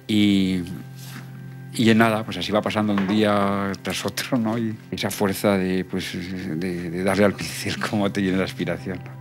Y, y en nada, pues así va pasando un día tras otro, ¿no? Y esa fuerza de darle al pincel como te llena la aspiración.